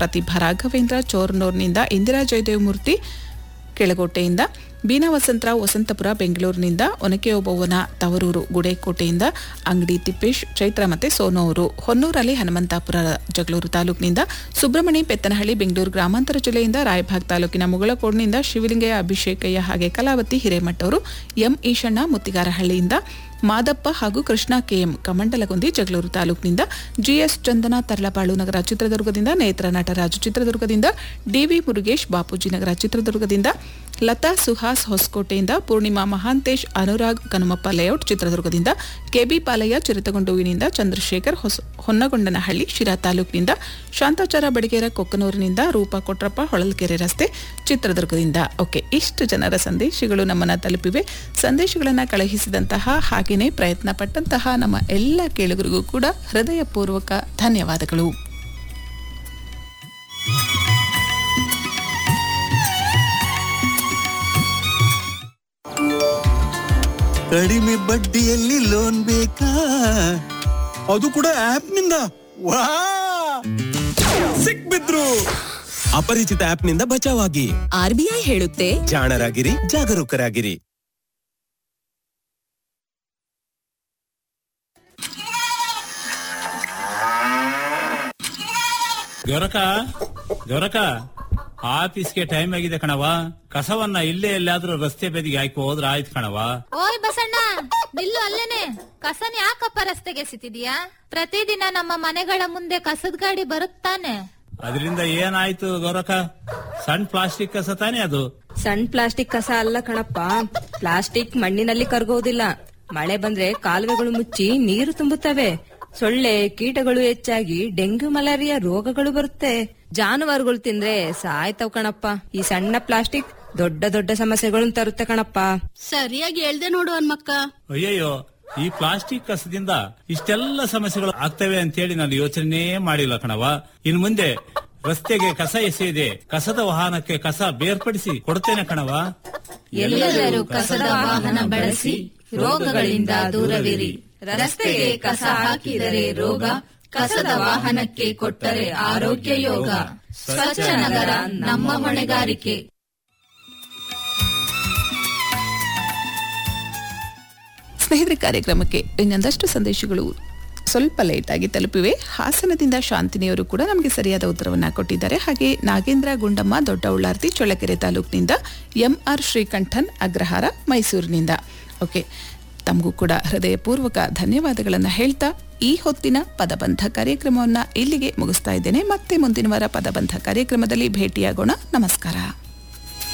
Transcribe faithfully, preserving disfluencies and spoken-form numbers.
ಪ್ರತಿಭಾ ರಾಘವೇಂದ್ರ ಚೋರ್ನೂರ್ನಿಂದ, ಇಂದಿರಾ ಜಯದೇವಮೂರ್ತಿ ಕೆಳಗೋಟೆಯಿಂದ, ಬೀನಾ ವಸಂತರಾವ್ ವಸಂತಪುರ ಬೆಂಗಳೂರಿನಿಂದ, ಒನಕೆ ಓಬವ್ವನ ತವರೂರು ಗುಡೇಕೋಟೆಯಿಂದ, ಅಂಗಡಿ ತಿಪ್ಪೇಶ್ ಚೈತ್ರ ಮತ್ತೆ ಸೋನು ಅವರು ಹೊನ್ನೂರಲ್ಲಿ ಹನುಮಂತಾಪುರ ಜಗಳೂರು ತಾಲೂಕಿನಿಂದ, ಸುಬ್ರಹ್ಮಣಿ ಪೆತ್ತನಹಳ್ಳಿ ಬೆಂಗಳೂರು ಗ್ರಾಮಾಂತರ ಜಿಲ್ಲೆಯಿಂದ, ರಾಯಭಾಗ್ ತಾಲೂಕಿನ ಮುಗಳಕೋಡ್ನಿಂದ, ಶಿವಲಿಂಗಯ್ಯ ಅಭಿಷೇಕಯ್ಯ ಹಾಗೆ ಕಲಾವತಿ ಹಿರೇಮಠ್ ಅವರು, ಎಂ ಈಶಣ್ಣ ಮುತ್ತಿಗಾರಹಳ್ಳಿಯಿಂದ, ಮಾದಪ್ಪ ಹಾಗೂ ಕೃಷ್ಣ ಕೆಎಂ ಕಮಂಡಲಗುಂದಿ ಜಗಳೂರು ತಾಲೂಕಿನಿಂದ, ಜಿಎಸ್ ಚಂದನ ತರಳಬಾಳು ನಗರ ಚಿತ್ರದುರ್ಗದಿಂದ, ನೇತ್ರ ನಟರಾಜು ಚಿತ್ರದುರ್ಗದಿಂದ, ಡಿವಿ ಮುರುಗೇಶ್ ಬಾಪೂಜಿ ನಗರ ಚಿತ್ರದುರ್ಗದಿಂದ, ಲತಾ ಸುಹಾಸ್ ಹೊಸಕೋಟೆಯಿಂದ, ಪೂರ್ಣಿಮಾ ಮಹಾಂತೇಶ್ ಅನುರಾಗ್ ಕನುಮಪ್ಪ ಲೇಔಟ್ ಚಿತ್ರದುರ್ಗದಿಂದ, ಕೆಬಿ ಪಾಲಯ್ಯ ಚಿರತಗೊಂಡುವಿನಿಂದ, ಚಂದ್ರಶೇಖರ್ ಹೊಸ ಹೊನ್ನಗೊಂಡನಹಳ್ಳಿ ಶಿರಾ ತಾಲೂಕಿನಿಂದ, ಶಾಂತಾಚಾರ ಬಡಿಗೇರ ಕೊಕ್ಕನೂರಿನಿಂದ, ರೂಪಾ ಕೊಟ್ರಪ್ಪ ಹೊಳಲ್ಕೆರೆ ರಸ್ತೆ ಚಿತ್ರದುರ್ಗದಿಂದ. ಓಕೆ, ಇಷ್ಟು ಜನರ ಸಂದೇಶಗಳು ನಮ್ಮನ್ನು ತಲುಪಿವೆ. ಸಂದೇಶಗಳನ್ನು ಕಳುಹಿಸಿದಂತಹ ಹಾಗೆಯೇ ಪ್ರಯತ್ನ ಪಟ್ಟಂತಹ ನಮ್ಮ ಎಲ್ಲ ಕೇಳುಗರಿಗೂ ಕೂಡ ಹೃದಯಪೂರ್ವಕ ಧನ್ಯವಾದಗಳು. ಕಡಿಮೆ ಬಡ್ಡಿಯಲ್ಲಿ ಲೋನ್ ಬೇಕಾ? ಅದು ಕೂಡ ಆಪ್ ನಿಂದ? ವಾ, ಸಿಕ್ಬಿದ್ರು. ಅಪರಿಚಿತ ಆಪ್ ನಿಂದ ಬಚಾವಾಗಿ. ಆರ್ಬಿಐ ಹೇಳುತ್ತೆ, ಜಾಣರಾಗಿರಿ, ಜಾಗರೂಕರಾಗಿರಿ. ಗೊರಕ ಗೊರಕ ಆಫೀಸ್ಗೆ ಟೈಮ್ ಆಗಿದೆ ಕಣವ. ಕಸವನ್ನ ಇಲ್ಲೇ ಎಲ್ಲಾದ್ರೂ ರಸ್ತೆ ಬದಿಗೆ ಹಾಕಿ ಹೋದ್ರ ಆಯ್ತು ಕಣವ. ಓಯ್ ಬಸಣ್ಣ, ನಿಲ್ಲು ಅಲ್ಲೇನೆ. ಕಸನ ಯಾಕಪ್ಪ ರಸ್ತೆಗೆ ಎಸಿತಿದ್ಯಾ? ಪ್ರತಿದಿನ ನಮ್ಮ ಮನೆಗಳ ಮುಂದೆ ಕಸದ ಗಾಡಿ ಬರುತ್ತಾನೆ. ಅದರಿಂದ ಏನಾಯ್ತು ಗೊರಕ? ಸಣ್ಣ ಪ್ಲಾಸ್ಟಿಕ್ ಕಸ ತಾನೇ ಅದು. ಸಣ್ಣ ಪ್ಲಾಸ್ಟಿಕ್ ಕಸ ಅಲ್ಲ ಕಣಪ್ಪ. ಪ್ಲಾಸ್ಟಿಕ್ ಮಣ್ಣಿನಲ್ಲಿ ಕರಗೋದಿಲ್ಲ. ಮಳೆ ಬಂದ್ರೆ ಕಾಲುವೆಗಳು ಮುಚ್ಚಿ ನೀರು ತುಂಬುತ್ತವೆ. ಸೊಳ್ಳೆ ಕೀಟಗಳು ಹೆಚ್ಚಾಗಿ ಡೆಂಗ್ಯೂ ಮಲೇರಿಯಾ ರೋಗಗಳು ಬರುತ್ತೆ. ಜಾನುವಾರುಗಳು ತಿಂದ್ರೆ ಸಾಯ್ತವ್ ಕಣಪ್ಪ. ಈ ಸಣ್ಣ ಪ್ಲಾಸ್ಟಿಕ್ ದೊಡ್ಡ ದೊಡ್ಡ ಸಮಸ್ಯೆಗಳನ್ನು ತರುತ್ತೆ ಕಣಪ್ಪ. ಸರಿಯಾಗಿ ಹೇಳ್ದೆ ನೋಡು ಹನ್ಮಕ್ಕ. ಅಯ್ಯಯ್ಯೋ, ಈ ಪ್ಲಾಸ್ಟಿಕ್ ಕಸದಿಂದ ಇಷ್ಟೆಲ್ಲ ಸಮಸ್ಯೆಗಳು ಆಗ್ತವೆ ಅಂತೇಳಿ ನಾನು ಯೋಚನೆ ಮಾಡಿಲ್ಲ ಕಣವ. ಇನ್ ಮುಂದೆ ರಸ್ತೆಗೆ ಕಸ ಎಸೆಯದೆ ಕಸದ ವಾಹನಕ್ಕೆ ಕಸ ಬೇರ್ಪಡಿಸಿ ಕೊಡ್ತೇನೆ ಕಣವ. ಎಲ್ಲರೂ ಕಸದ ವಾಹನ ಬಳಸಿ ರೋಗಗಳಿಂದ ದೂರವಿರಿ. ರಸ್ತೆಗೆ ಕಸ ಹಾಕಿದರೆ ರೋಗ, ಕಸದ ವಾಹನಕ್ಕೆ ಕೊಟ್ಟರೆ ಆರೋಗ್ಯ ಯೋಗ. ಸ್ವಚ್ಛ ನಗರ ನಮ್ಮ ಹೊಣೆಗಾರಿಕೆ. ಸ್ನೇಹಿತರೆ, ಕಾರ್ಯಕ್ರಮಕ್ಕೆ ಇನ್ನೊಂದಷ್ಟು ಸಂದೇಶಗಳು ಸ್ವಲ್ಪ ಲೇಟ್ ಆಗಿ ತಲುಪಿವೆ. ಹಾಸನದಿಂದ ಶಾಂತಿನಿಯವರು ಕೂಡ ನಮಗೆ ಸರಿಯಾದ ಉತ್ತರವನ್ನ ಕೊಟ್ಟಿದ್ದಾರೆ. ಹಾಗೆ ನಾಗೇಂದ್ರ ಗುಂಡಮ್ಮ ದೊಡ್ಡ ಉಳ್ಳಾರ್ತಿ ಚಳ್ಳಕೆರೆ ತಾಲೂಕಿನಿಂದ, ಎಂಆರ್ ಶ್ರೀಕಂಠನ್ ಅಗ್ರಹಾರ ಮೈಸೂರಿನಿಂದ. ಓಕೆ, ತಮಗೂ ಕೂಡ ಹೃದಯಪೂರ್ವಕ ಧನ್ಯವಾದಗಳನ್ನು ಹೇಳ್ತಾ ಈ ಹೊತ್ತಿನ ಪದಬಂಧ ಕಾರ್ಯಕ್ರಮವನ್ನು ಇಲ್ಲಿಗೆ ಮುಗಿಸ್ತಾ ಇದ್ದೇನೆ. ಮತ್ತೆ ಮುಂದಿನ ವಾರ ಪದಬಂಧ ಕಾರ್ಯಕ್ರಮದಲ್ಲಿ ಭೇಟಿಯಾಗೋಣ. ನಮಸ್ಕಾರ.